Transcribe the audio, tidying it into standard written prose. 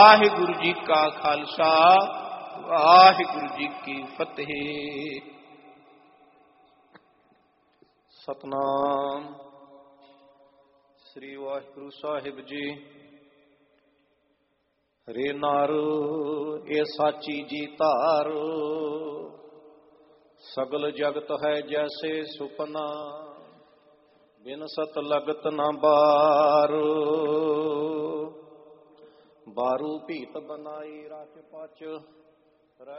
ਵਾਹਿਗੁਰੂ ਜੀ ਕਾ ਖਾਲਸਾ, ਵਾਹਿਗੁਰੂ ਜੀ ਕੀ ਫਤਿਹ। ਸਤਨਾਮ ਸ੍ਰੀ ਵਾਹਿਗੁਰੂ ਸਾਹਿਬ ਜੀ। ਰੇ ਨਾਰ ਇਹ ਸਾਚੀ ਜੀ ਧਾਰ, ਸਗਲ ਜਗਤ ਹੈ ਜੈਸੇ ਸੁਪਨਾ, ਬਿਨ ਸਤ ਲਗਤ ਨਾ ਬਾਰ। ਬਾਰੂ ਭੀਤ ਬਨਾਈ ਰਚ ਪਚ,